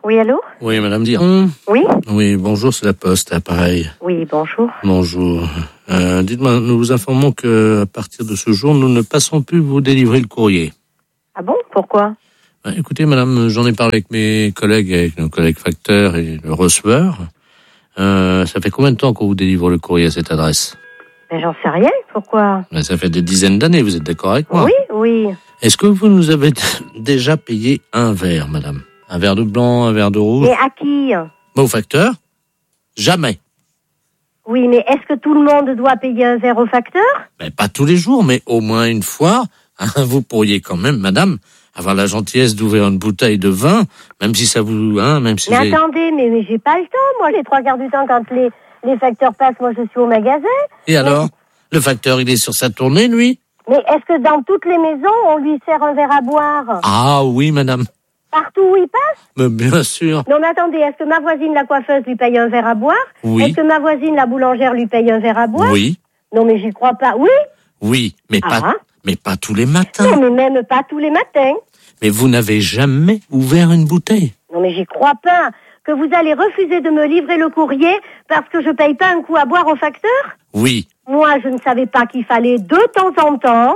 Oui, allô? Oui, madame Diron. Oui? Oui, bonjour, c'est la Poste, appareil. Oui, bonjour. Bonjour. Dites-moi, nous vous informons que à partir de ce jour, nous ne passons plus vous délivrer le courrier. Ah bon? Pourquoi? Écoutez, madame, j'en ai parlé avec mes collègues, avec nos collègues facteurs et le receveur. Ça fait combien de temps qu'on vous délivre le courrier à cette adresse? Mais j'en sais rien, pourquoi? Ça fait des dizaines d'années, vous êtes d'accord avec moi? Oui, oui. Est-ce que vous nous avez déjà payé un verre, madame? Un verre de blanc, un verre de rouge? Mais à qui? Au facteur? Jamais. Oui, mais est-ce que tout le monde doit payer un verre au facteur? Pas tous les jours, mais au moins une fois. Vous pourriez quand même, madame, avoir la gentillesse d'ouvrir une bouteille de vin, même si ça vous... même si mais attendez, mais j'ai pas le temps, moi, les 3/4 du temps, quand les facteurs passent, moi, je suis au magasin. Et alors? Le facteur, il est sur sa tournée, lui? Mais est-ce que dans toutes les maisons, on lui sert un verre à boire? Ah oui, madame. Partout où il passe? Mais bien sûr. Non, mais attendez, est-ce que ma voisine, la coiffeuse, lui paye un verre à boire? Oui. Est-ce que ma voisine, la boulangère, lui paye un verre à boire? Oui. Non, mais j'y crois pas. Oui? Oui, mais pas tous les matins. Non, mais même pas tous les matins. Mais vous n'avez jamais ouvert une bouteille. Non, mais j'y crois pas. Que vous allez refuser de me livrer le courrier parce que je paye pas un coup à boire au facteur? Oui. Moi, je ne savais pas qu'il fallait de temps en temps,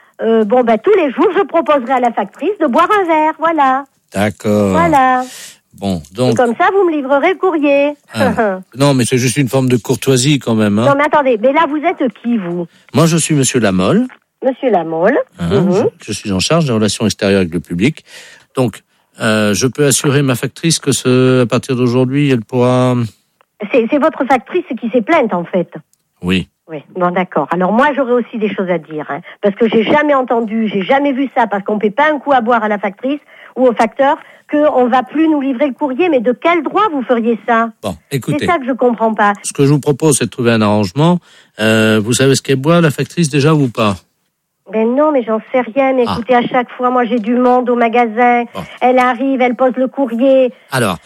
tous les jours, je proposerai à la factrice de boire un verre, voilà. D'accord. Voilà. Bon, donc... Et comme ça, vous me livrerez le courrier. Non, mais c'est juste une forme de courtoisie quand même. Non, mais attendez, mais là, vous êtes qui, vous? Moi, je suis monsieur Lamolle. Monsieur Lamolle. Je suis en charge des relations extérieures avec le public. Donc, je peux assurer ma factrice que à partir d'aujourd'hui, elle pourra... C'est votre factrice qui s'est plainte, en fait. Oui. Oui, bon, d'accord. Alors moi, j'aurais aussi des choses à dire, parce que j'ai jamais vu ça, parce qu'on ne paie pas un coup à boire à la factrice ou au facteur, qu'on va plus nous livrer le courrier. Mais de quel droit vous feriez ça? Bon, écoutez. C'est ça que je comprends pas. Ce que je vous propose, c'est de trouver un arrangement. Vous savez ce qu'elle boit, la factrice, déjà, ou pas? Ben non, mais j'en sais rien. Mais écoutez, à chaque fois, moi, j'ai du monde au magasin. Bon. Elle arrive, elle pose le courrier. Alors,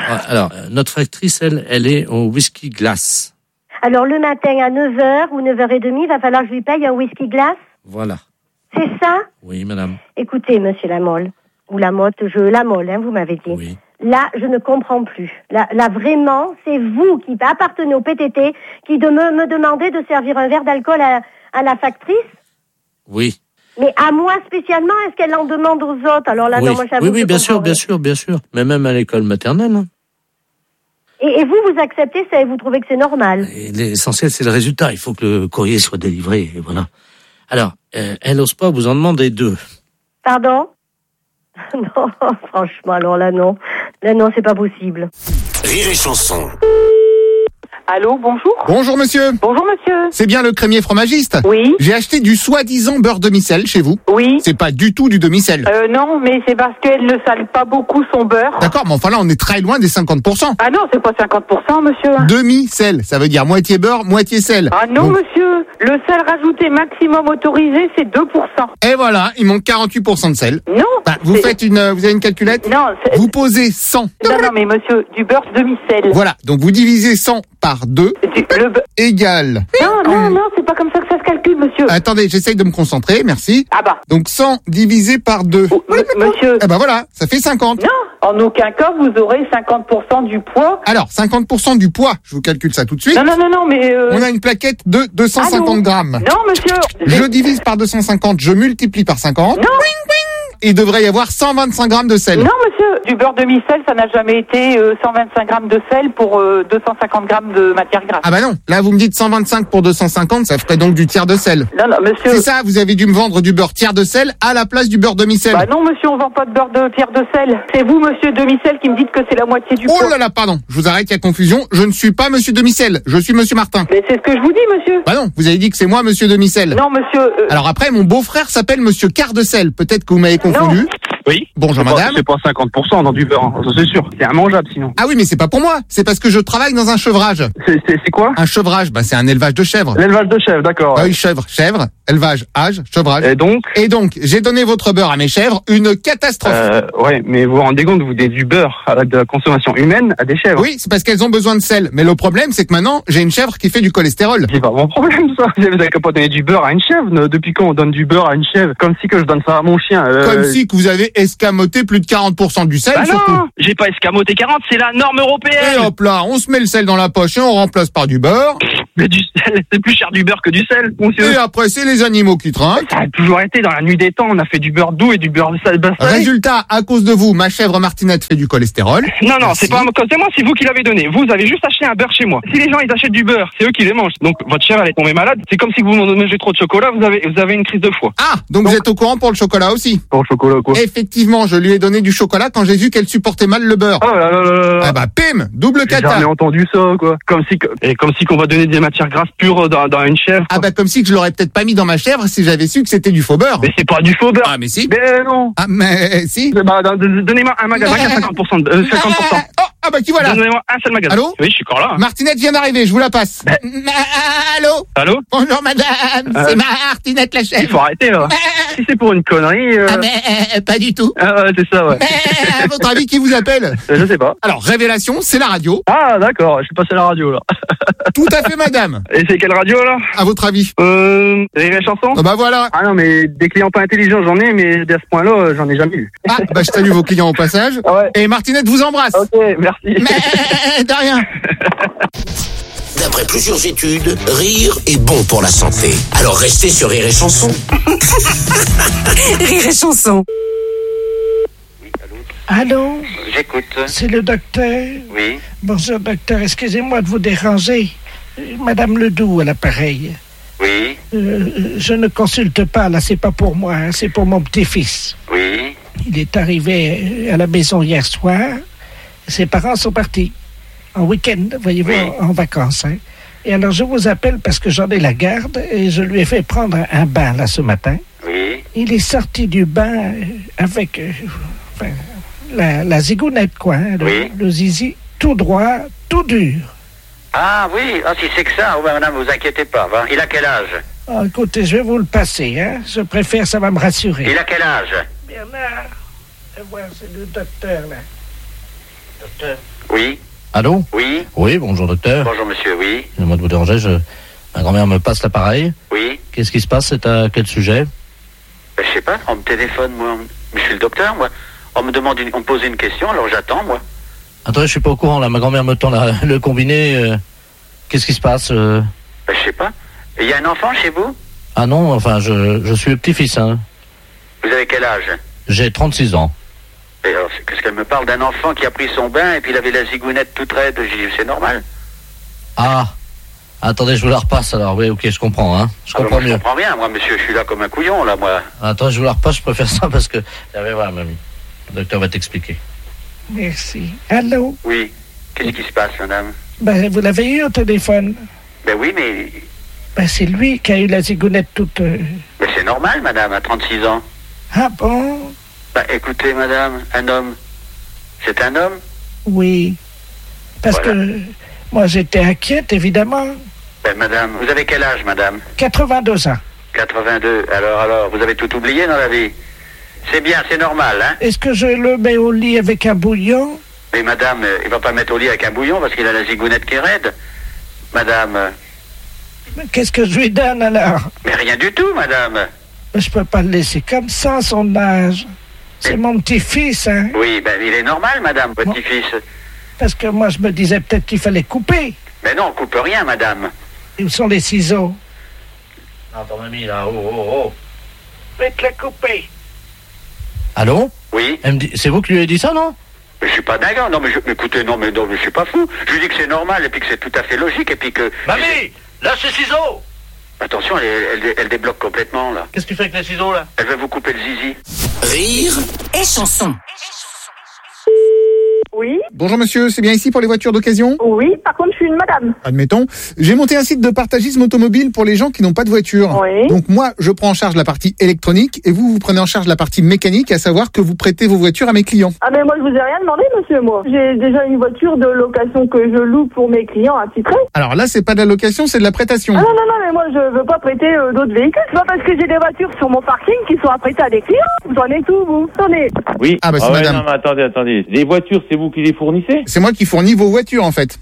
notre factrice, elle est au whisky glace. Alors, le matin à 9h ou 9h30, il va falloir que je lui paye un whisky glace? Voilà. C'est ça? Oui, madame. Écoutez, monsieur Lamolle, ou Lamotte, Lamolle, vous m'avez dit. Oui. Là, je ne comprends plus. Là, vraiment, c'est vous qui appartenez au PTT qui me demandez de servir un verre d'alcool à la factrice? Oui. Mais à moi spécialement, est-ce qu'elle en demande aux autres? Alors là, oui. Non, moi, j'avoue. Oui, bien sûr. Mais même à l'école maternelle. Et vous acceptez ça et vous trouvez que c'est normal? Et l'essentiel, c'est le résultat. Il faut que le courrier soit délivré, et voilà. Alors, elle n'ose pas vous en demander 2. Pardon? Non, franchement, alors là, non. Là, non, c'est pas possible. Rire et chanson. Allô, bonjour. Bonjour monsieur. Bonjour monsieur. C'est bien le crémier fromagiste? Oui. J'ai acheté du soi-disant beurre demi-sel chez vous. Oui. C'est pas du tout du demi-sel. Non, mais c'est parce qu'elle ne sale pas beaucoup son beurre. D'accord, mais enfin là on est très loin des 50%. Ah non, c'est pas 50% monsieur. Demi-sel, ça veut dire moitié beurre, moitié sel. Ah non monsieur, le sel rajouté maximum autorisé c'est 2%. Et voilà, il manque 48% de sel. Non. Vous avez une calculette? Non. Vous posez 100. Non mais monsieur, du beurre demi-sel. Voilà, donc vous divisez 100 par 2 égale... Non, c'est pas comme ça que ça se calcule monsieur. Attendez, j'essaye de me concentrer, merci. Ah bah. Donc 100 divisé par 2. Monsieur. Eh ben voilà, ça fait 50. Non, en aucun cas vous aurez 50% du poids. Alors, 50% du poids, je vous calcule ça tout de suite. Non, mais... On a une plaquette de 250 grammes. Non monsieur. Je divise par 250, je multiplie par 50. Non. Il devrait y avoir 125 grammes de sel. Non monsieur, du beurre demi-sel, ça n'a jamais été 125 grammes de sel pour 250 grammes de matière grasse. Ah bah non, là vous me dites 125 pour 250, ça ferait donc du tiers de sel. Non, monsieur... C'est ça, vous avez dû me vendre du beurre tiers de sel à la place du beurre demi-sel. Bah non monsieur, on vend pas de beurre de tiers de sel. C'est vous monsieur demi-sel qui me dites que c'est la moitié du poids. Oh là là, pardon, je vous arrête, il y a confusion, je ne suis pas monsieur demi-sel, je suis monsieur Martin. Mais c'est ce que je vous dis monsieur. Bah non, vous avez dit que c'est moi monsieur demi-sel. Non monsieur... Alors après, mon beau-frère s'appelle monsieur quart de sel, peut-être que vous m'avez confondu. Non. Oui. Bonjour madame. C'est pas 50% dans du beurre, hein. Ça, c'est sûr. C'est immangeable sinon. Ah oui, mais c'est pas pour moi. C'est parce que je travaille dans un chevrage. C'est quoi? Un chevrage, c'est un élevage de chèvres. L'élevage de chèvres, d'accord. Ah oui, chèvre, élevage, âge, chevrage. Et donc, j'ai donné votre beurre à mes chèvres, une catastrophe. Ouais, mais vous vous rendez compte, vous donnez du beurre de la consommation humaine à des chèvres. Oui, c'est parce qu'elles ont besoin de sel. Mais le problème, c'est que maintenant, j'ai une chèvre qui fait du cholestérol. C'est pas mon problème, ça. Vous avez qu'à pas donner du beurre à une chèvre. Depuis quand on donne du beurre à une chèvre? Comme si que je donne ça à mon chien. Comme si que vous avez escamoté plus de 40% du sel, Bah surtout. non, j'ai pas escamoté 40, c'est la norme Et européenne. hop là, on se met le sel dans la poche et on remplace par du beurre. Mais du sel, c'est plus cher du beurre que du sel, monsieur. Et après, c'est les animaux qui trinquent. Ça a toujours été dans la nuit des temps, on a fait du beurre doux et du beurre salé. Résultat, à cause de vous, ma chèvre Martinette fait du cholestérol. Non, Merci. c'est pas c'est moi, c'est vous qui l'avez donné. Vous avez juste acheté un beurre chez moi. Si les gens ils achètent du beurre, c'est eux qui les mangent. Donc votre chèvre elle est tombée malade. C'est comme si vous mangez trop de chocolat, vous avez une crise de foie. Ah, donc vous êtes au courant pour le chocolat aussi. Pour le chocolat quoi? Effectivement, je lui ai donné du chocolat quand j'ai vu qu'elle supportait mal le beurre. Oh là là là là. Ah bah, pim, double J'ai cata. jamais entendu ça quoi. Comme si qu'on va donner des matières grasses pures dans une chèvre. Ah bah, comme si que je l'aurais peut-être pas mis dans ma chèvre si j'avais su que c'était du faux beurre. Mais c'est pas du faux beurre. Ah mais si. Mais non. Ah mais si. Bah, donnez-moi un magasin qui a 50%. 50%. Ah bah qui voilà. Donnez-moi un seul magasin. Allô? Oui, je suis encore là. Martinette vient d'arriver, je vous la passe. Allô? Allô? Bonjour madame, c'est Martinette la Il chèvre. faut arrêter là. Si c'est pour une connerie. Ah mais pas du tout. Ah ouais, c'est ça ouais. Mais à votre avis qui vous appelle? Je sais pas. Alors révélation, c'est la radio. Ah d'accord, je suis passé à la radio là. Tout à fait madame. Et c'est quelle radio là? À votre avis? Rire et chanson? Ah bah voilà. Ah non mais des clients pas intelligents j'en ai, mais à ce point-là j'en ai jamais eu. Ah bah je salue vos clients au passage. Ah ouais. Et Martinette vous embrasse. Ok, merci. Mais de rien. D'après plusieurs études, rire est bon pour la santé. Alors restez sur Rire et Chanson. Rire et Chanson. Allô, J'écoute. c'est le docteur. Oui. Bonjour docteur, excusez-moi de vous déranger. Madame Ledoux à l'appareil. Oui. Je ne consulte pas, là, c'est pas pour moi, hein, c'est pour mon petit-fils. Oui. Il est arrivé à la maison hier soir. Ses parents sont partis en week-end, voyez-vous, Oui. en vacances. Hein. Et alors, je vous appelle parce que j'en ai la garde et je lui ai fait prendre un bain, là, ce matin. Oui. Il est sorti du bain avec enfin, la zigounette, quoi. Hein, Oui. le zizi, tout droit, tout dur. Ah oui, ah, si c'est que ça, ouais, madame, vous inquiétez pas. Va. Il a quel âge? Oh, écoutez, je vais vous le passer, hein. Je préfère, ça va me rassurer. Il a quel âge? Bernard, voir, c'est le docteur, là. Docteur. Oui. Allô? Oui. Oui, bonjour docteur. Bonjour monsieur, oui. Excusez-moi de vous déranger, ma grand-mère me passe l'appareil. Oui. Qu'est-ce qui se passe? C'est à quel sujet? Ben, je sais pas, on me téléphone, moi. Je suis le docteur, moi. On me demande on me pose une question, alors j'attends, moi. Attendez, je suis pas au courant, là. Ma grand-mère me tend le combiné. Qu'est-ce qui se passe? Ben, je sais pas. Il y a un enfant chez vous? Ah non, enfin, je suis le petit-fils, hein. Vous avez quel âge? J'ai 36 ans. Et alors, qu'est-ce qu'elle me parle d'un enfant qui a pris son bain et puis il avait la zigounette toute raide? J'ai dit, c'est normal. Ah, attendez, je vous la repasse alors. Oui, ok, je comprends, hein. Je Ah, ben, comprends moi, je mieux. comprends bien, moi, monsieur, je suis là comme un couillon, là, moi. Attends, je vous la repasse, je préfère ça parce que... Ah, mais voilà, mamie. Le docteur va t'expliquer. Merci. Allô? Oui. Qu'est-ce qui se passe, madame? Ben, vous l'avez eu au téléphone? Ben oui, mais... Ben, c'est lui qui a eu la zigounette toute... Mais c'est normal, madame, à 36 ans. Ah bon? Bah, écoutez, madame, un homme, c'est un homme? Oui. Parce Voilà. que moi, j'étais inquiète, évidemment. Ben, madame, vous avez quel âge, madame? 82 ans. 82. Alors, vous avez tout oublié dans la vie? C'est bien, c'est normal, hein? Est-ce que je le mets au lit avec un bouillon? Mais madame, il va pas mettre au lit avec un bouillon parce qu'il a la zigounette qui est raide. Madame, Mais qu'est-ce que je lui donne, alors? mais rien du tout, madame. Je peux pas le laisser comme ça, à son âge. C'est mon petit-fils, hein? Oui, ben, il est normal, madame, votre Bon. petit-fils. Parce que moi, je me disais peut-être qu'il fallait couper. Mais non, on coupe rien, madame. Et où sont les ciseaux? Attends, mamie, là, oh. Faites-le couper. Allô? Oui, Elle me dit... C'est vous qui lui avez dit ça, non? mais je suis pas dingue. Non, mais écoutez, non, mais je suis pas fou. Je lui dis que c'est normal et puis que c'est tout à fait logique et puis que... Mamie! Lâche les ciseaux! Attention, elle débloque complètement, là. Qu'est-ce que tu fais avec les ciseaux, là? Elle va vous couper le zizi. Rire Et Chanson. Oui. Bonjour monsieur, c'est bien ici pour les voitures d'occasion? Oui, par contre, je suis une madame. Admettons. J'ai monté un site de partagisme automobile pour les gens qui n'ont pas de voiture. Oui. Donc moi, je prends en charge la partie électronique et vous prenez en charge la partie mécanique, à savoir que vous prêtez vos voitures à mes clients. Ah mais moi je vous ai rien demandé monsieur, moi. J'ai déjà une voiture de location que je loue pour mes clients attitrés. Alors là, c'est pas de la location, c'est de la prêtation. Ah non, mais moi je veux pas prêter d'autres véhicules. C'est pas parce que j'ai des voitures sur mon parking qui sont apprêtées à des clients. Vous en êtes où vous? Attendez. Oui. Ah bah c'est ouais, madame. non, mais attendez. Les voitures, c'est vous vous qui les fournissez? C'est moi qui fournis vos voitures, en fait.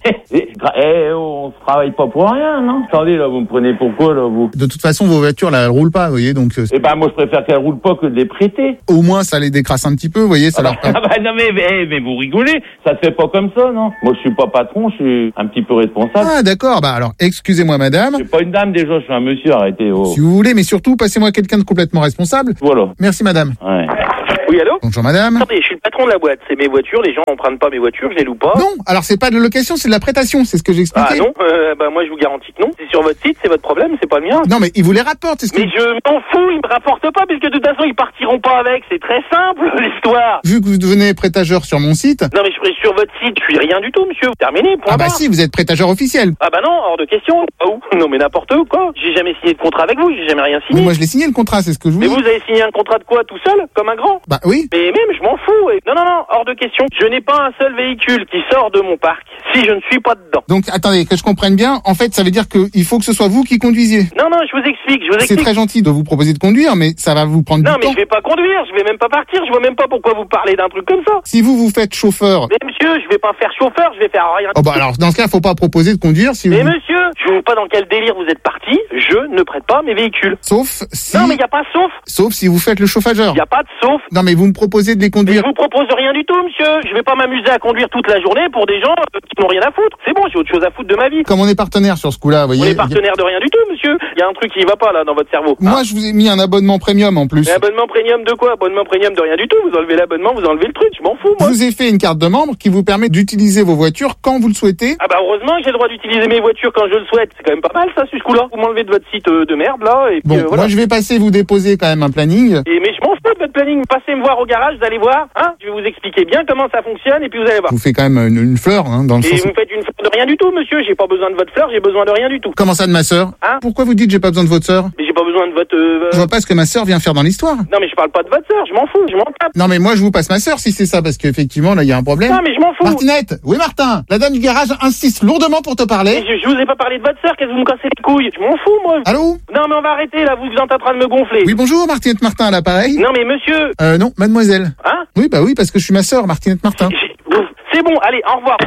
On se travaille pas pour rien, non? Attendez, là, vous me prenez pour quoi, là, vous? De toute façon, vos voitures, là, elles roulent pas, vous voyez, donc... Eh ben, moi, je préfère qu'elles roulent pas que de les prêter. Au moins, ça les décrasse un petit peu, vous voyez, ça leur permet... non, mais vous rigolez, ça se fait pas comme ça, non? Moi, je suis pas patron, je suis un petit peu responsable. Ah, d'accord, bah alors, excusez-moi, madame. Je suis pas une dame, déjà, je suis un monsieur, arrêtez, oh. Si vous voulez, mais surtout, passez-moi quelqu'un de complètement responsable. Voilà. Merci, madame. Ouais. Oui, allô? Bonjour, madame. Attendez, je suis le patron de la boîte. C'est mes voitures, les gens empruntent pas mes voitures, je les loue pas. Non, alors c'est pas de la location, c'est de la prêtation, c'est ce que j'ai expliqué. Ah non, bah moi je vous garantis que non. C'est sur votre site, c'est votre problème, c'est pas le mien. Non, mais ils vous les rapportent, c'est ce que... Mais je m'en fous, ils me rapportent pas, puisque de toute façon ils partiront pas avec, c'est très simple l'histoire. Vu que vous devenez prêtageur sur mon site... Non mais je suis sur votre site, je suis rien du tout, monsieur. Terminé, point Ah bah barre. si, vous êtes prêtageur officiel. Ah bah non, hors de question. Ah où? Non mais n'importe où, quoi. J'ai jamais signé de contrat avec vous, j'ai jamais rien Mais signé. moi je l'ai signé le contrat, c'est ce que je vous Mais dis. vous avez signé un contrat de quoi, tout seul, comme un grand? Bah oui. Mais même, je m'en fous. Non, hors de question. Je n'ai pas un seul véhicule qui sort de mon parc si je ne suis pas dedans. Donc attendez, que je comprenne bien, en fait ça veut dire qu'il faut que ce soit vous qui conduisiez. Non, je vous explique. C'est très gentil de vous proposer de conduire, mais ça va vous prendre Non, du mais temps. je vais pas conduire, je vais même pas partir, je vois même pas pourquoi vous parlez d'un truc comme ça. Si vous faites chauffeur... Mais monsieur, je vais pas faire chauffeur, je vais faire rien. Oh bah alors dans ce cas, faut pas proposer de conduire si Mais vous... monsieur, je vois pas dans quel délire vous êtes parti, je ne prête pas mes véhicules. Sauf si... Non, mais y a pas sauf. Sauf si vous faites le chauffageur. Y a pas de sauf. Non mais vous me proposez de les Mais conduire. je vous propose rien du tout, monsieur. Je vais pas m'amuser à conduire toute la journée pour des gens qui n'ont rien à foutre. C'est bon, j'ai autre chose à foutre de ma vie. Comme on est partenaire sur ce coup-là, vous voyez... On est partenaire de rien du tout, monsieur. Il y a un truc qui va pas là dans votre cerveau. Moi je vous ai mis un abonnement premium en plus. Mais abonnement premium de quoi? Abonnement premium de rien du tout. Vous enlevez l'abonnement, vous enlevez le truc. Je m'en fous, Je moi. vous ai fait une carte de membre qui vous permet d'utiliser vos voitures quand vous le souhaitez. Ah bah heureusement que j'ai le droit d'utiliser mes voitures quand je le souhaite. C'est quand même pas mal ça, ce coup-là. Vous m'enlevez de votre site de merde là. Et puis, Bon, voilà. moi je vais passer vous déposer quand même un planning. Mais je m'en fous de votre planning. Passez me voir au garage, vous allez voir. Hein, je vais vous expliquer bien comment ça fonctionne et puis vous allez voir. Je vous fais quand même une fleur, hein, dans le Et sens... vous me faites une fleur de rien du tout, monsieur. J'ai pas besoin de votre fleur, j'ai besoin de rien du tout. Comment ça de ma sœur? Hein? Pourquoi vous dites j'ai pas besoin de votre sœur? Mais j'ai pas besoin de votre... Je vois pas ce que ma sœur vient faire dans l'histoire. Non mais je parle pas de votre sœur, je m'en fous, je m'en tape. Non mais moi je vous passe ma sœur si c'est ça, parce qu'effectivement là il y a un problème. Non mais je m'en fous. Martinette, oui Martin, la dame du garage insiste lourdement pour te parler. Mais je vous ai pas parlé de votre sœur, qu'est-ce que vous me cassez les couilles? Je m'en fous moi. Allô? Non mais on va arrêter là, vous êtes en train de me gonfler. Oui bonjour Martinette Martin à l'appareil. Non mais monsieur. Non, mademoiselle. Hein? Oui bah oui parce que je suis ma sœur Martinette Martin. C'est bon, allez, au revoir.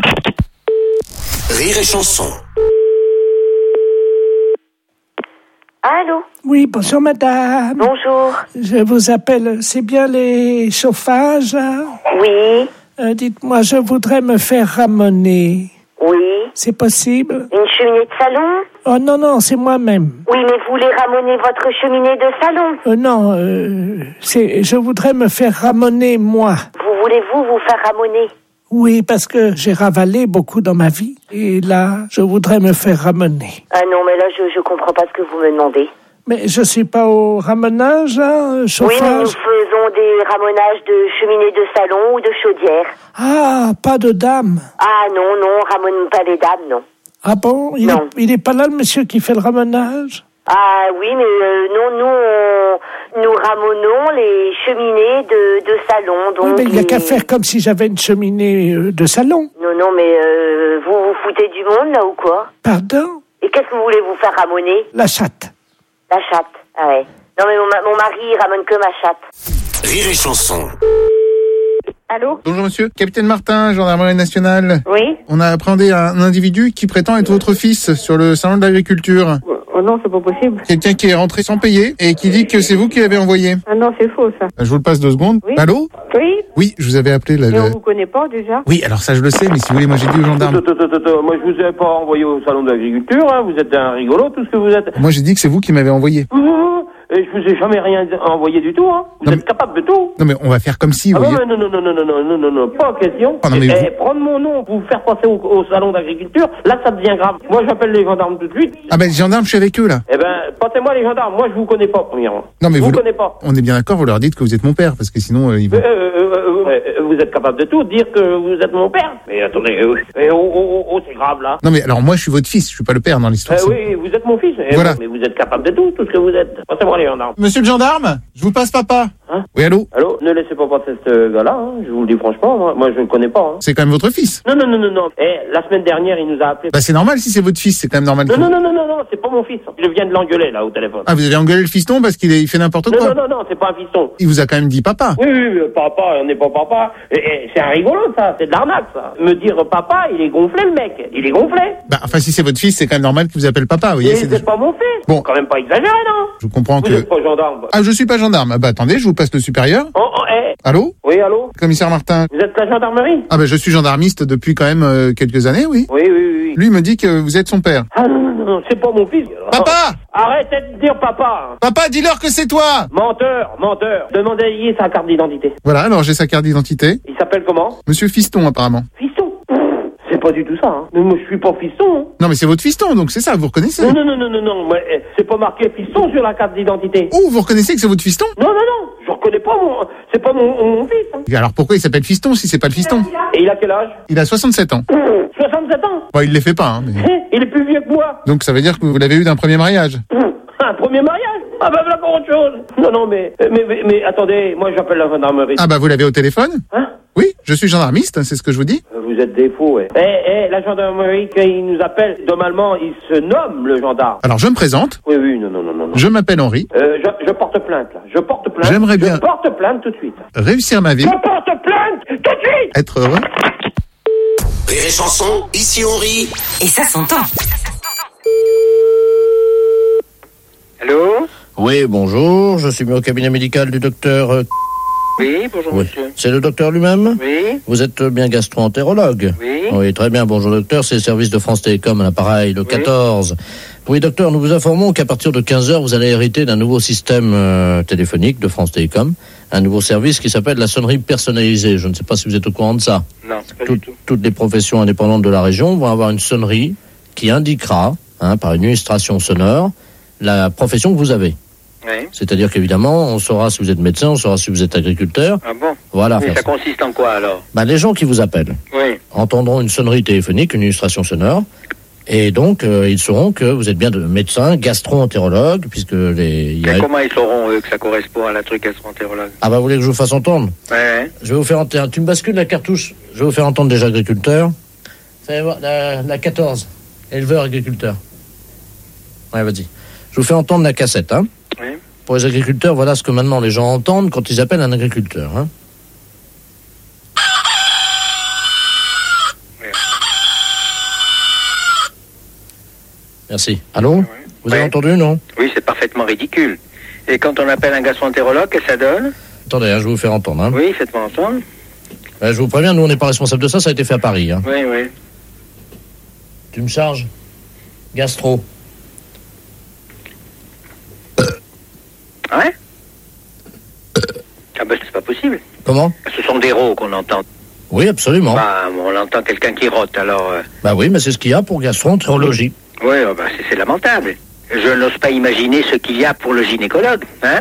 Rire et chanson. Allô? Oui, bonjour madame. Bonjour. Je vous appelle, c'est bien les chauffages? Oui. Dites-moi, je voudrais me faire ramener. Oui. C'est possible? Une cheminée de salon? Oh non, c'est moi-même. Oui, mais vous voulez ramener votre cheminée de salon? Non, je voudrais me faire ramener moi. Voulez-vous vous faire ramener? Oui, parce que j'ai ravalé beaucoup dans ma vie. Et là, je voudrais me faire ramener. Ah non, mais là, je comprends pas ce que vous me demandez. Mais je suis pas au ramenage, hein, chauffage? Oui, mais nous faisons des ramonages de cheminées de salon ou de chaudière. Ah, pas de dame. Ah non, on ramène pas les dames, non. Ah bon? Il est pas là, le monsieur qui fait le ramenage? Ah oui, mais non, nous ramenons les cheminées de salon. Donc Oui, mais il n'y a qu'à faire comme si j'avais une cheminée de salon. Non, mais vous vous foutez du monde, là, ou quoi? Pardon? Et qu'est-ce que vous voulez vous faire ramener? La chatte. La chatte, ah ouais. Non, mais mon mari, il ramène que ma chatte. Rire et chanson. Allô? Bonjour monsieur, capitaine Martin, gendarmerie nationale. Oui? On a appréhendé un individu qui prétend être votre fils sur le salon de l'agriculture. Oh non, c'est pas possible. Quelqu'un qui est rentré sans payer et qui dit que c'est vous qui l'avez envoyé. Ah non, c'est faux, ça. Je vous le passe 2 secondes. Oui. Allô? Oui? Oui, je vous avais appelé là. Mais on vous connaît pas, déjà? Oui, alors ça je le sais, mais si vous voulez, moi j'ai dit aux gendarmes. Moi je vous ai pas envoyé au salon de l'agriculture, hein. Vous êtes un rigolo, tout ce que vous êtes. Moi j'ai dit que c'est vous qui m'avez envoyé. Et je vous ai jamais rien envoyé du tout, hein. Vous êtes capable de tout. Non mais on va faire comme si, vous Ah voyez. non, pas question. Oh, non, mais prendre mon nom, vous faire passer au salon d'agriculture, là ça devient grave. Moi j'appelle les gendarmes tout de suite. Ah ben les gendarmes, je suis avec eux là. Eh ben, passez-moi les gendarmes. Moi je vous connais pas, premièrement. Non mais je vous connais pas. On est bien d'accord, vous leur dites que vous êtes mon père, parce que sinon ils vont... Vous êtes capable de tout, dire que vous êtes mon père. Mais attendez, c'est grave là. Non mais alors moi je suis votre fils, je suis pas le père dans l'histoire. Oui, vous êtes mon fils. Voilà. Mais vous êtes capable de tout ce que vous êtes. Passez-moi les gendarmes. Monsieur le gendarme, je vous passe papa. Hein? Oui, allô? Allô? Ne laissez pas passer ce gars-là, hein. Je vous le dis franchement, moi je ne le connais pas. Hein. C'est quand même votre fils. Non. La semaine dernière, il nous a appelé. Bah c'est normal si c'est votre fils, c'est quand même normal. Non, c'est pas mon fils. Je viens de l'engueuler là au téléphone. Ah, vous avez engueulé le fiston parce qu'il fait n'importe quoi? Non, c'est pas un fiston. Il vous a quand même dit papa. Oui, papa, on n'est pas papa, pas. C'est un rigolo, ça. C'est de l'arnaque, ça. Me dire papa, il est gonflé, le mec. Il est gonflé. Bah, enfin, si c'est votre fils, c'est quand même normal qu'il vous appelle papa, vous voyez. C'est pas mon fils. Bon. Quand même pas exagéré, non? Je comprends Vous que... êtes pas gendarme. Ah, je suis pas gendarme. Ah, bah, attendez, je vous passe le supérieur. Eh. Allô? Oui, allô? Commissaire Martin. Vous êtes la gendarmerie? Ah, bah, je suis gendarmiste depuis quand même quelques années, oui. Oui. Lui me dit que vous êtes son père. Ah non, c'est pas mon fils. Papa! Arrêtez de dire papa. Papa, dis-leur que c'est toi! Menteur. Demandez-lui sa carte d'identité. Voilà, alors j'ai sa carte d'identité. Il s'appelle comment? Monsieur Fiston, apparemment. Fiston? C'est pas du tout ça, hein. Moi, je suis pas fiston, hein. Non, mais c'est votre fiston, donc c'est ça, vous reconnaissez? Non. Moi, c'est pas marqué fiston sur la carte d'identité. Oh, vous reconnaissez que c'est votre fiston? Non. Je reconnais pas c'est pas mon fils, hein. Et alors pourquoi il s'appelle Fiston si c'est pas le fiston? Et il a quel âge? Il a 67 ans. 67 ans? Bon, il les fait pas, hein, mais... Il est plus vieux que moi. Donc ça veut dire que vous l'avez eu d'un premier mariage? Un premier mariage? Ah bah voilà pour autre chose. Non, mais attendez, moi j'appelle la gendarmerie. Ah bah vous l'avez au téléphone? Hein? Oui, je suis gendarmiste, c'est ce que je vous dis. Vous êtes des fous, ouais. La gendarmerie, quand il nous appelle, normalement, il se nomme le gendarme. Alors je me présente. Oui, non. Je m'appelle Henri. Je porte plainte, là. J'aimerais bien... Je porte plainte tout de suite. Réussir ma vie. Je porte plainte tout de suite. Être heureux. Rire et chanson, ici on rit. Et ça s'entend. Allô? Oui, bonjour, je suis mis au cabinet médical du docteur... Oui, bonjour monsieur. C'est le docteur lui-même? Oui. Vous êtes bien gastro-entérologue? Oui. Oui, très bien, bonjour docteur, c'est le service de France Télécom à l'appareil, le 14. Oui docteur, nous vous informons qu'à partir de 15h, vous allez hériter d'un nouveau système téléphonique de France Télécom, un nouveau service qui s'appelle la sonnerie personnalisée. Je ne sais pas si vous êtes au courant de ça. Non, pas du tout. Toutes les professions indépendantes de la région vont avoir une sonnerie qui indiquera, par une illustration sonore, la profession que vous avez. Oui. C'est-à-dire qu'évidemment, on saura si vous êtes médecin, on saura si vous êtes agriculteur. Ah bon? Voilà. Mais ça consiste en quoi alors? Les gens qui vous appellent entendront une sonnerie téléphonique, une illustration sonore, et donc ils sauront que vous êtes bien de médecin, gastro-entérologue, puisque comment ils sauront eux que ça correspond à la truc gastro-entérologue? Ah bah vous voulez que je vous fasse entendre? Ouais. Je vais vous faire entendre. Tu me bascules la cartouche. Je vais vous faire entendre déjà agriculteur. Vous allez voir la 14, éleveur agriculteur. Ouais, vas-y. Je vous fais entendre la cassette, hein. Oui. Pour les agriculteurs, voilà ce que maintenant les gens entendent quand ils appellent un agriculteur, hein. Oui. Merci. Allô? Vous avez entendu, non? Oui, c'est parfaitement ridicule. Et quand on appelle un gastro-entérologue, qu'est-ce que ça donne? Attendez, je vais vous faire entendre, hein. Oui, faites-moi entendre. Je vous préviens, nous on n'est pas responsable de ça, ça a été fait à Paris, hein. Oui. Tu me charges? Gastro. Ouais? Ah ben c'est pas possible. Comment? Ce sont des rots qu'on entend. Oui, absolument. On entend quelqu'un qui rote, alors... oui, mais c'est ce qu'il y a pour gastro-entérologie. Oui, c'est lamentable. Je n'ose pas imaginer ce qu'il y a pour le gynécologue, hein?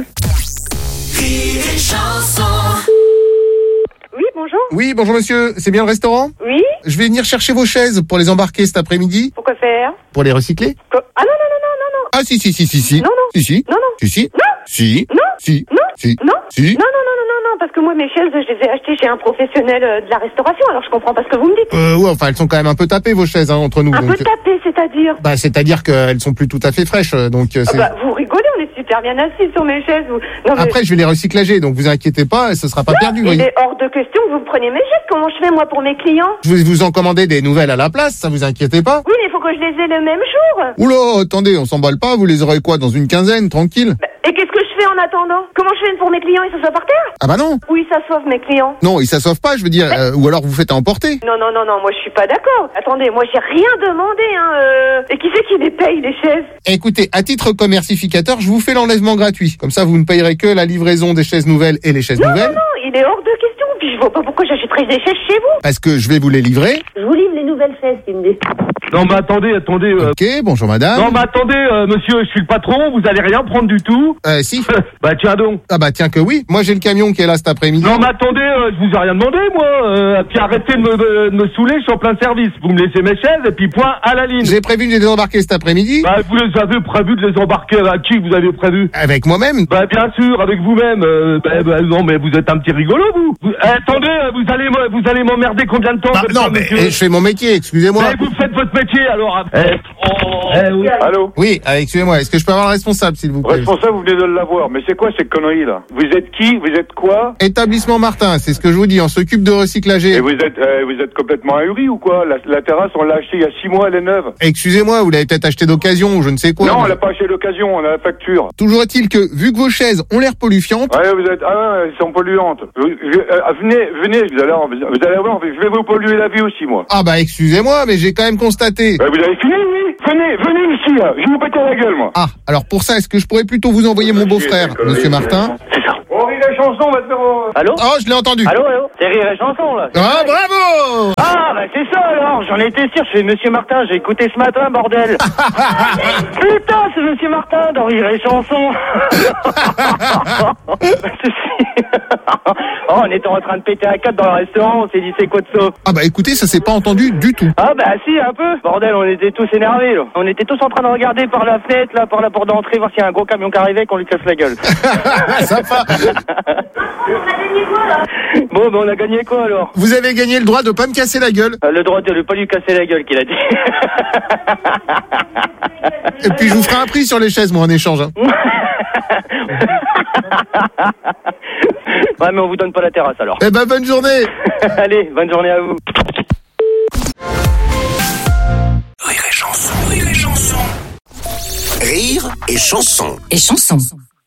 Oui, bonjour. Oui, bonjour monsieur, c'est bien le restaurant? Oui. Je vais venir chercher vos chaises pour les embarquer cet après-midi. Pourquoi faire? Pour les recycler? Ah non. Ah si. Non. Si. Non. Si. Non. Si. Non. Si. Non. Si. Non. Si. Non, parce que moi, mes chaises, je les ai achetées chez un professionnel de la restauration, alors je comprends pas ce que vous me dites. Ouais, enfin, elles sont quand même un peu tapées, vos chaises, entre nous. Un peu tapées, c'est-à-dire? C'est-à-dire qu'elles sont plus tout à fait fraîches, donc c'est... vous rigolez, on est super bien assis sur mes chaises. Non, mais... Après, je vais les recyclager, donc vous inquiétez pas, ce sera pas perdu, il voyez. est hors de question que vous preniez mes chaises. Comment je fais, moi, pour mes clients? Je vais vous en commander des nouvelles à la place, ça vous inquiétez pas? Oui, mais il faut que je les ai le même jour. Oula, attendez, on s'emballe pas, vous les aurez quoi, dans une quinzaine, tranquille? Et qu'est-ce que je fais en attendant? Comment je fais pour mes clients? Ils s'assoient par terre? Ah bah non. Oui, ils s'assoient, mes clients. Non, ils s'assoivent pas, je veux dire, ou alors vous faites à emporter. Non, moi je suis pas d'accord. Attendez, moi j'ai rien demandé, hein. Et qui c'est qui les paye, les chaises? Écoutez, à titre commercificateur, je vous fais l'enlèvement gratuit. Comme ça, vous ne payerez que la livraison des chaises nouvelles et les chaises nouvelles. Non, il est hors de question. Puis je vois pas pourquoi j'achèterais des chaises chez vous. Parce que je vais vous les livrer. Je vous livre les nouvelles chaises, qui me dit. Non, mais attendez. Ok, bonjour madame. Non, mais attendez, monsieur, je suis le patron, vous allez rien prendre du tout. Si. Bah, tiens donc. Ah bah tiens que oui. Moi, j'ai le camion qui est là cet après-midi. Non, mais attendez, je vous ai rien demandé, moi. Puis arrêtez de me saouler, je suis en plein service. Vous me laissez mes chaises, et puis point à la ligne. J'ai prévu de les embarquer cet après-midi. Bah, vous les avez prévu de les embarquer avec qui vous avez prévu? Avec moi-même. Bah, bien sûr, avec vous-même. Non, mais vous êtes un petit rigolo, vous. Attendez, vous allez m'emmerder combien de temps? Non, mais je fais mon métier. excusez-moi. Mais vous faites votre métier, alors. Oui. Allô? Oui, excusez-moi, est-ce que je peux avoir le responsable, s'il vous plaît? Responsable, vous venez de l'avoir. Mais c'est quoi ces conneries, là? Vous êtes qui? Vous êtes quoi? Établissement Martin, c'est ce que je vous dis, on s'occupe de recyclager. Et vous êtes complètement ahuri ou quoi? La terrasse, on l'a achetée il y a 6 mois, elle est neuve. Excusez-moi, vous l'avez peut-être acheté d'occasion ou je ne sais quoi. Non, on l'a pas acheté d'occasion, on a la facture. Toujours est-il que, vu que vos chaises ont l'air polluantes... Ouais, elles sont polluantes. Venez, vous allez voir, je vais vous polluer la vie aussi, moi. Ah bah excusez-moi, mais j'ai quand même constaté. Vous avez fini, oui? Venez ici, là. Je vais vous péter la gueule, moi. Ah, alors pour ça, est-ce que je pourrais plutôt vous envoyer mon beau-frère, monsieur Martin? C'est ça. On rit la chanson, on va te faire... Allô? Oh, je l'ai entendu. Allô? C'est Rire et Chanson, là. Ah, bravo! Ah, bah c'est ça, alors. J'en étais sûr. Je suis Monsieur Martin. J'ai écouté ce matin, bordel. Putain, c'est Monsieur Martin dans Rire et Chanson. Oh, on était en train de péter un câble dans le restaurant. On s'est dit, c'est quoi de ça? Ah bah écoutez, ça s'est pas entendu du tout. Ah bah si, un peu. Bordel, on était tous énervés, là. On était tous en train de regarder par la fenêtre, là, par la porte d'entrée, voir s'il y a un gros camion qui arrivait, qu'on lui casse la gueule. Sympa. Bon, ben on a gagné quoi alors? Vous avez gagné le droit de pas me casser la gueule. Le droit de ne pas lui casser la gueule, qu'il a dit. Et puis je vous ferai un prix sur les chaises, moi, en échange. Hein. Ouais, mais on vous donne pas la terrasse alors. Eh ben, bonne journée. Allez, bonne journée à vous. Rire et chanson, rire et chanson. Rire et chanson. Et chanson.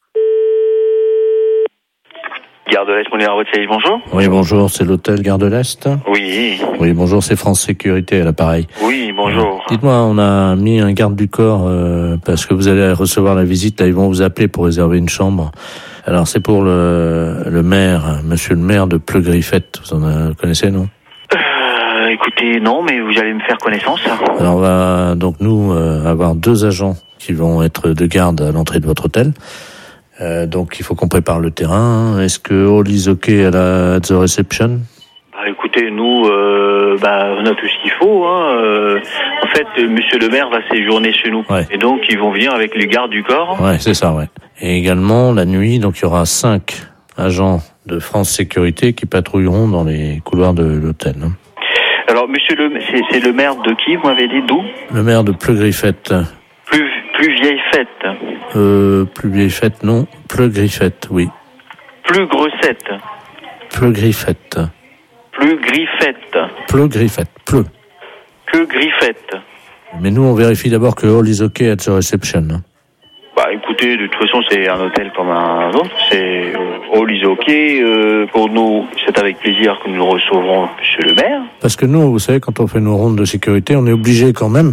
Gare de l'Est, Moulin à Rothschild, bonjour. Oui, bonjour, c'est l'hôtel Gare de l'Est. Oui. Oui, bonjour, c'est France Sécurité à l'appareil. Oui, bonjour. Dites-moi, on a mis un garde du corps parce que vous allez recevoir la visite. Là, ils vont vous appeler pour réserver une chambre. Alors, c'est pour le maire, monsieur le maire de Pleu-Griffette. Vous en connaissez, non? Écoutez, non, mais vous allez me faire connaissance. Alors, on va donc nous avoir 2 agents qui vont être de garde à l'entrée de votre hôtel. Donc il faut qu'on prépare le terrain. Est-ce que all is okay at the reception? Bah écoutez, nous, on a tout ce qu'il faut. Hein. En fait, monsieur le maire va séjourner chez nous. Ouais. Et donc ils vont venir avec les gardes du corps. Ouais, c'est ça, ouais. Et également, la nuit, donc il y aura 5 agents de France Sécurité qui patrouilleront dans les couloirs de l'hôtel. Hein. Alors, c'est le maire de qui, vous m'avez dit, d'où? Le maire de Pleu-Griffette. Plus vieille fête. Plus vieille fête, non. Pleu-Griffette, oui. Plus grossette. Pleu-Griffette. Plus griffette. Pleu-Griffette. Pleu. Que griffette. Mais nous, on vérifie d'abord que all is okay at the reception. Hein. Bah écoutez, de toute façon c'est un hôtel comme un autre, c'est all is okay. Pour nous, c'est avec plaisir que nous recevrons monsieur le maire. Parce que nous, vous savez, quand on fait nos rondes de sécurité, on est obligé quand même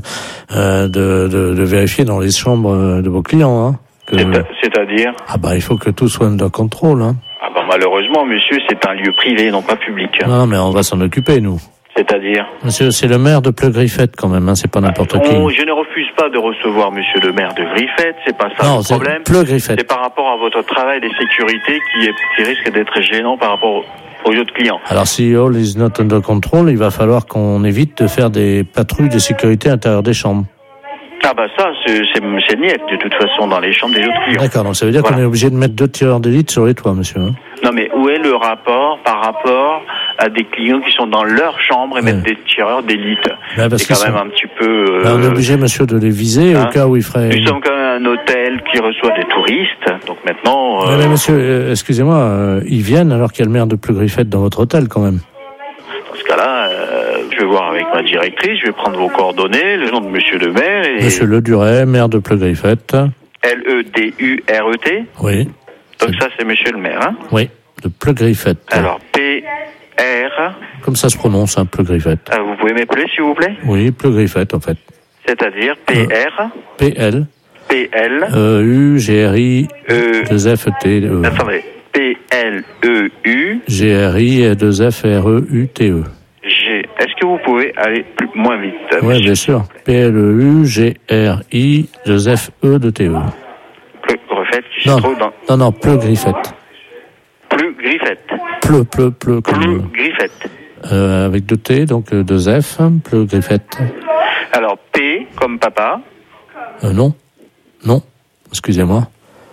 de vérifier dans les chambres de vos clients. Hein, c'est-à-dire? Ah bah il faut que tout soit under control. Hein. Ah bah malheureusement monsieur, c'est un lieu privé, non pas public. Non mais on va s'en occuper nous. C'est-à-dire? Monsieur, c'est le maire de Pleu-Griffette quand même, hein, c'est pas n'importe qui. Je ne refuse pas de recevoir monsieur le maire de Griffette, c'est pas ça non, le problème. Pleu-Griffette. C'est par rapport à votre travail de sécurité qui risque d'être gênant par rapport aux autres clients. Alors si all is not under control, il va falloir qu'on évite de faire des patrouilles de sécurité à l'intérieur des chambres. Ah bah ça, c'est niette de toute façon dans les chambres des autres clients. D'accord, donc ça veut dire qu'on est obligé de mettre 2 tireurs d'élite sur les toits, monsieur. Hein. Non mais où est le rapport par rapport à des clients qui sont dans leur chambre et mettre des tireurs d'élite? C'est quand même un petit peu... on est obligé, monsieur, de les viser au cas où il ferait... Nous sommes quand même un hôtel qui reçoit des touristes, donc maintenant... Mais monsieur, excusez-moi, ils viennent alors qu'il y a le maire de Pleu-Griffette dans votre hôtel quand même. Dans ce cas-là, je vais voir avec ma directrice, je vais prendre vos coordonnées, le nom de monsieur le maire et... Monsieur Le Duret, maire de Pleu-Griffette. L-E-D-U-R-E-T? Oui. Donc ça, c'est monsieur le maire, hein? Oui, de Pleu-Griffette. Alors, P-R... Comme ça se prononce, hein, Pleu-Griffette. Vous pouvez m'appeler, s'il vous plaît? Oui, Pleu-Griffette, en fait. C'est-à-dire P-R... P-L... P-L... U-G-R-I... 2-F-T... Attendez. P-L-E-U... G-R-I... 2-F-R-E-U-T-E. Est-ce que vous pouvez aller moins vite? Oui, bien sûr. P-L-E-U-G-R-I... 2-F-E-T-E. Pleu-Griffette, qui se trouve dans... Non, Pleu-Griffette. Pleu-Griffette. Pleu. Pleu-Griffette. Avec 2 T, donc 2 F, Pleu-Griffette. Alors, P comme papa. Non, excusez-moi.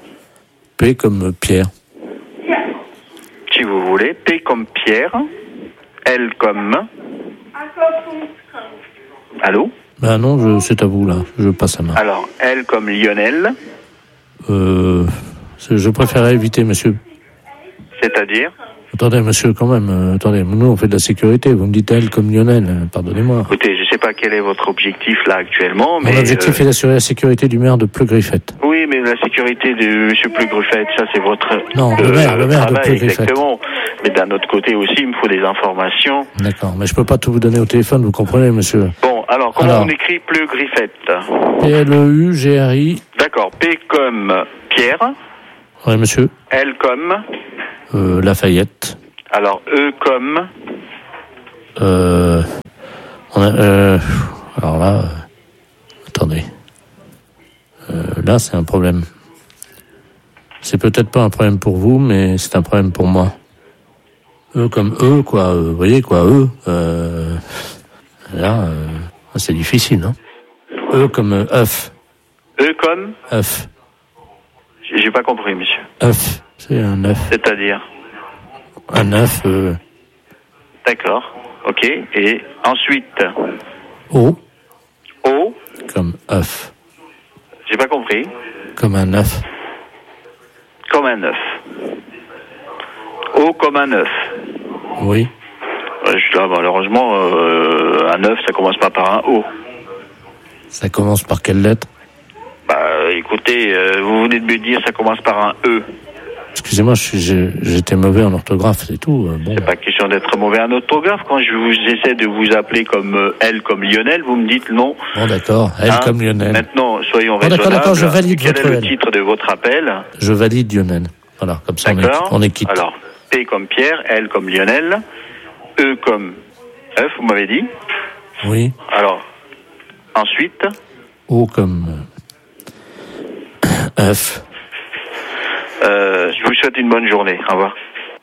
P comme Pierre. Si vous voulez, P comme Pierre. L comme... Allô? Ben non, c'est à vous là, je passe la main. Alors, L comme Lionel. Je préférerais éviter, monsieur. C'est-à-dire? Attendez, monsieur, quand même, attendez, nous on fait de la sécurité, vous me dites elle comme Lionel, pardonnez-moi. Écoutez, je sais pas quel est votre objectif là actuellement, mais... Mon objectif est d'assurer la sécurité du maire de Pleu-Griffette. Oui, mais la sécurité de monsieur Pleu-Griffette, ça c'est votre... Non, le maire de travail, Pleu-Griffette. exactement. Mais d'un autre côté aussi, il me faut des informations. D'accord, mais je peux pas tout vous donner au téléphone, vous comprenez, monsieur. Bon, alors, comment on écrit Pleu-Griffette? P-L-E-U-G-R-I. D'accord, P comme Pierre. Oui, monsieur. L comme... Lafayette. Alors, E comme... Alors là... attendez. Là, c'est un problème. C'est peut-être pas un problème pour vous, mais c'est un problème pour moi. E comme E, quoi. Vous voyez, quoi, E. Là, c'est difficile, hein. E comme œuf. E comme... œuf. J'ai pas compris, monsieur. œuf. C'est un œuf. C'est-à-dire? Un œuf. D'accord. Ok. Et ensuite? O. O. Comme œuf. J'ai pas compris. Comme un œuf. Comme un œuf. O comme un œuf. Oui. Malheureusement, un œuf, ça commence pas par un O. Ça commence par quelle lettre? Bah, écoutez, vous venez de me dire ça commence par un E. Excusez-moi, j'étais mauvais en orthographe, c'est tout. Bon. C'est pas question d'être mauvais en orthographe. Quand j'essaie de vous appeler comme L comme Lionel, vous me dites non. Bon, d'accord, L comme Lionel. Maintenant, soyons raisonnables. D'accord, je valide Quel votre est le L. titre de votre appel? Je valide Lionel. Voilà, comme ça on est quitte. Alors, P comme Pierre, L comme Lionel, E comme œuf, vous m'avez dit? Oui. Alors, ensuite? O comme œuf. Je vous souhaite une bonne journée. Au revoir.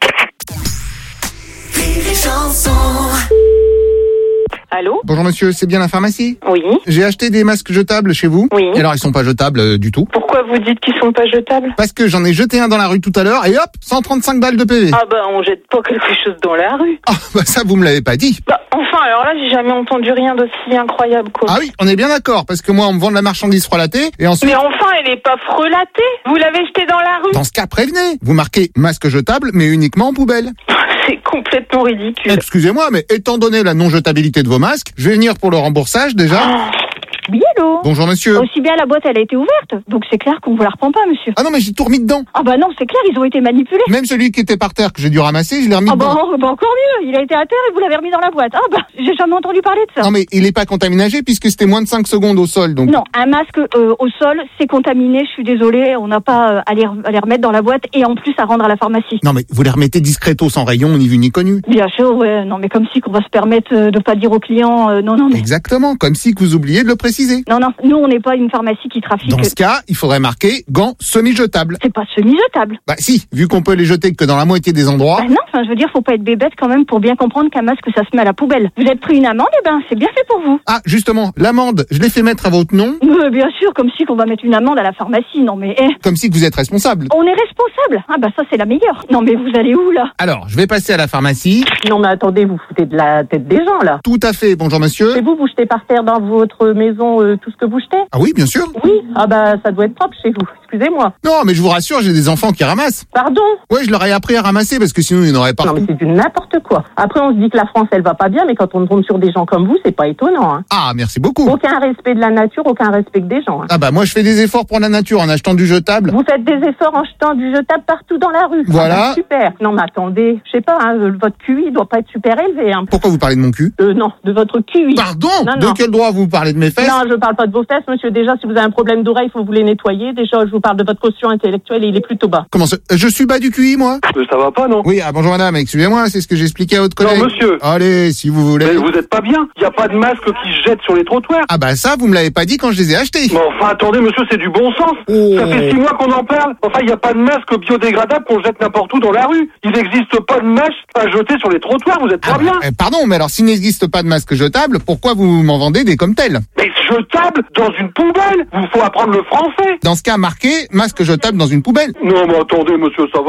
Allô? Bonjour monsieur, c'est bien la pharmacie? Oui. J'ai acheté des masques jetables chez vous. Oui. Et alors ils sont pas jetables du tout. Pourquoi vous dites qu'ils sont pas jetables? Parce que j'en ai jeté un dans la rue tout à l'heure et hop, 135 balles de PV. Ah bah on jette pas quelque chose dans la rue. Ah bah ça vous me l'avez pas dit. Bah enfin alors là j'ai jamais entendu rien d'aussi incroyable quoi. Ah oui, on est bien d'accord, parce que moi on me vend de la marchandise frelatée et ensuite... Mais enfin elle est pas frelatée. Vous l'avez jetée dans la rue. Dans ce cas, prévenez. Vous marquez masque jetable mais uniquement en poubelle. C'est complètement ridicule. Excusez-moi, mais étant donné la non-jetabilité de vos masques, je vais venir pour le remboursage déjà. Oui, allô? Bonjour monsieur. Aussi bien la boîte, elle a été ouverte. Donc c'est clair qu'on vous la reprend pas, monsieur. Ah non, mais j'ai tout remis dedans. Ah bah non, c'est clair, ils ont été manipulés. Même celui qui était par terre que j'ai dû ramasser, je l'ai remis ah dedans. bah encore mieux, il a été à terre et vous l'avez remis dans la boîte. Ah bah, j'ai jamais entendu parler de ça. Non mais il est pas contaminé puisque c'était moins de 5 secondes au sol, donc... Non, un masque au sol, c'est contaminé, je suis désolée, on n'a pas à les remettre dans la boîte et en plus à rendre à la pharmacie. Non mais vous les remettez discreto, sans rayon, ni vu ni connu. Bien sûr, ouais, non mais comme si qu'on va se permettre de pas dire aux clients, non. Mais... Exactement, comme si que vous oubliez de le préciser. Non, nous on n'est pas une pharmacie qui trafique... Dans ce cas, il faudrait marquer gants semi-jetables. C'est pas semi-jetable. Bah si, vu qu'on peut les jeter que dans la moitié des endroits... Bah non, enfin je veux dire, faut pas être bébête quand même pour bien comprendre qu'un masque ça se met à la poubelle. Vous êtes pris une amende, et ben c'est bien fait pour vous. Ah, justement, l'amende, je l'ai fait mettre à votre nom. Bien sûr, comme si qu'on va mettre une amende à la pharmacie, non mais... Comme si que vous êtes responsable. On est responsable. Ah bah ça c'est la meilleure. Non mais vous allez où là? Alors, je vais passer à la pharmacie. Non mais attendez, vous foutez de la tête des gens là. Tout à fait, bonjour monsieur. Et vous jetez par terre dans votre maison tout ce que vous jetez? Ah oui, bien sûr. Oui, ah bah ça doit être propre chez vous, excusez-moi. Non, mais je vous rassure, j'ai des enfants qui ramassent. Pardon? Ouais, je leur ai appris à ramasser parce que sinon ils n'auraient pas... Non mais c'est du n'importe quoi. Après on se dit que la France elle va pas bien, mais quand on tombe sur des gens comme vous, c'est pas étonnant. Hein. Ah, merci beaucoup. Aucun respect de la nature, aucun respect des gens. Hein. Ah bah moi je fais des efforts pour la nature en achetant du jetable. Vous faites des efforts en jetant du jetable partout dans la rue. Voilà. Ah bah, super. Non mais attendez, je sais pas, hein, votre QI doit pas être super élevé. Hein. Pourquoi vous parlez de mon cul? Non, de votre QI. Pardon? Non. De quel droit vous parlez de mes fesses? Non, je parle pas de vos fesses, monsieur. Déjà, si vous avez un problème d'oreille, il faut vous les nettoyer. Déjà, je vous parle de votre quotient intellectuel et il est plutôt bas. Comment ça? Je suis bas du QI, moi? Ça va pas, non? Oui, bonjour madame, excusez-moi, c'est ce que j'expliquais à votre collègue. Non, monsieur. Allez, si vous voulez. Mais vous êtes pas bien. Il y a pas de masque qui se jette sur les trottoirs. Ah bah ça, vous me l'avez pas dit quand je les ai achetés. Mais enfin, attendez, monsieur, c'est du bon sens. Oh. Ça fait 6 mois qu'on en parle. Enfin, il y a pas de masque biodégradable qu'on jette n'importe où dans la rue. Il n'existe pas de masque à jeter sur les trottoirs. Vous êtes pas bien. Pardon, mais alors s'il n'existe pas de masque jetable, pourquoi vous m'en vendez des comme tels? Mais jetable dans une poubelle. Il faut apprendre le français. Dans ce cas, marqué masque jetable dans une poubelle. Non, mais attendez, monsieur, ça va.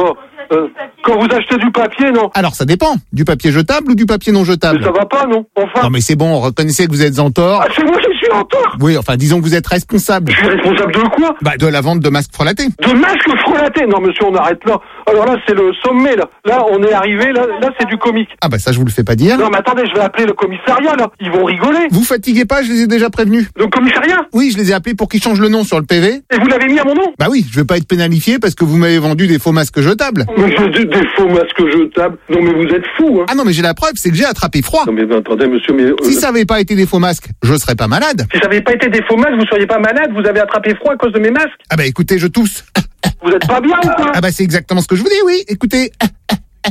Quand vous achetez du papier, non. Alors ça dépend, du papier jetable ou du papier non jetable. Mais ça va pas, non. Enfin. Non mais c'est bon, reconnaissez que vous êtes en tort. Ah, c'est moi qui suis en tort. Oui, enfin disons que vous êtes responsable. Je suis responsable de quoi? Bah de la vente de masques frelatés. De masques frelatés? Non monsieur, on arrête là. Alors là, c'est le sommet, là. Là, on est arrivé, là c'est du comique. Ah bah ça je vous le fais pas dire. Non mais attendez, je vais appeler le commissariat, là. Ils vont rigoler. Vous fatiguez pas, je les ai déjà prévenus. Le commissariat? Oui, je les ai appelés pour qu'ils changent le nom sur le PV. Et vous l'avez mis à mon nom? Bah oui, je vais pas être pénalifié parce que vous m'avez vendu des faux masques jetables. Mais des faux masques jetables? Non mais vous êtes fou, hein. Ah non mais j'ai la preuve, c'est que j'ai attrapé froid. Non mais attendez monsieur, mais... Si ça avait pas été des faux masques, je serais pas malade. Si ça avait pas été des faux masques, vous seriez pas malade, vous avez attrapé froid à cause de mes masques? Ah bah écoutez, je tousse. Vous êtes pas bien ou quoi? Ah bah c'est exactement ce que je vous dis, oui. Écoutez...